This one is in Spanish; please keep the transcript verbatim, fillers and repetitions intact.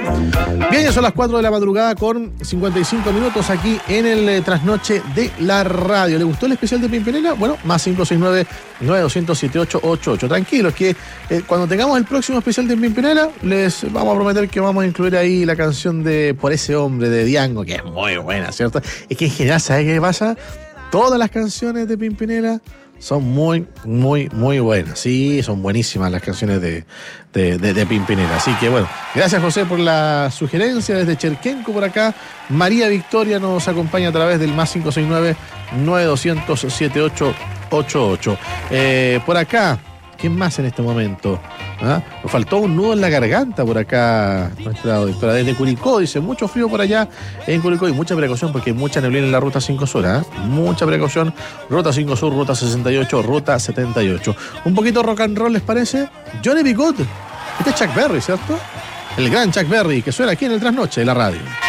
Bien, ya son las cuatro de la madrugada con cincuenta y cinco minutos aquí en el eh, trasnoche de la radio. ¿Le gustó el especial de Pimpinela? Bueno, más cinco seis nueve, nueve dos cero cero, siete ocho ocho ocho. Tranquilos que eh, cuando tengamos el próximo especial de Pimpinela, les vamos a prometer que vamos a incluir ahí la canción de Por ese hombre de Diango, que es muy buena, ¿cierto? Es que en general, ¿sabes qué pasa? Todas las canciones de Pimpinela son muy, muy, muy buenas. Sí, son buenísimas las canciones de, de, de, de Pimpinela. Así que bueno, gracias José por la sugerencia desde Cherquenco por acá. María Victoria nos acompaña a través del más cinco seis nueve, nueve dos cero cero, siete ocho ocho ocho. Eh, por acá, ¿quién más en este momento? ¿Ah? Nos faltó un nudo en la garganta por acá, nuestra doctora desde Curicó. Dice, mucho frío por allá en Curicó y mucha precaución porque hay mucha neblina en la ruta cinco Sur. ¿eh? Mucha precaución. Ruta cinco Sur, ruta sesenta y ocho, ruta setenta y ocho. Un poquito rock and roll, ¿les parece? Johnny B. Good. Este es Chuck Berry, ¿cierto? El gran Chuck Berry que suena aquí en el trasnoche de la radio.